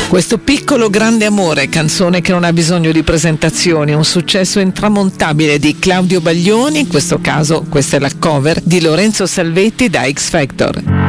Questo piccolo grande amore, canzone che non ha bisogno di presentazioni, un successo intramontabile di Claudio Baglioni, in questo caso questa è la cover di Lorenzo Salvetti da X Factor.